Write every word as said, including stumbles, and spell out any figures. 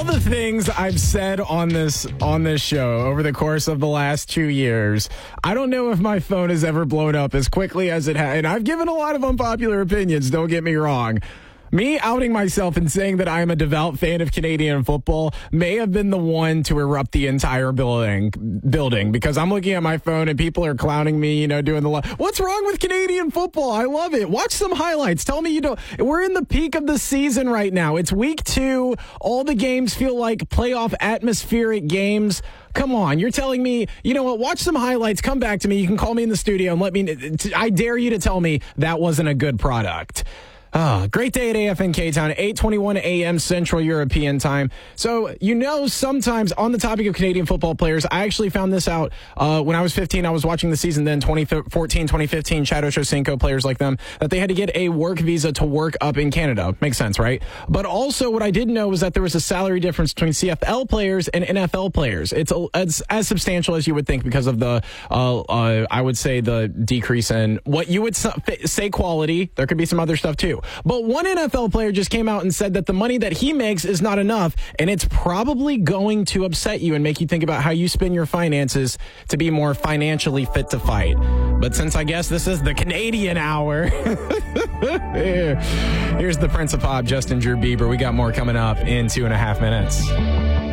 all the things I've said on this on this show over the course of the last two years, I don't know if my phone has ever blown up as quickly as it has. And I've given a lot of unpopular opinions, don't get me wrong. Me outing myself and saying that I'm a devout fan of Canadian football may have been the one to erupt the entire building building because I'm looking at my phone and people are clowning me, you know, doing the, what's wrong with Canadian football? I love it. Watch some highlights. Tell me you don't. We're in the peak of the season right now. It's week two. All the games feel like playoff atmospheric games. Come on, you're telling me, you know what, watch some highlights, come back to me. You can call me in the studio and let me, I dare you to tell me that wasn't a good product. Ah, great day at A F N K-Town, eight twenty-one a.m. Central European Time. So, you know, sometimes on the topic of Canadian football players, I actually found this out uh, when I was fifteen. I was watching the season then, twenty fourteen, twenty fifteen, Chad Ochocinco, players like them, that they had to get a work visa to work up in Canada. Makes sense, right? But also what I didn't know was that there was a salary difference between C F L players and N F L players. It's, a, it's as substantial as you would think because of the, uh, uh, I would say, the decrease in what you would say quality. There could be some other stuff too. But one N F L player just came out and said that the money that he makes is not enough, and it's probably going to upset you and make you think about how you spend your finances to be more financially fit to fight. But since I guess this is the Canadian hour, here's the Prince of Pop, Justin Drew Bieber. We got more coming up in two and a half minutes.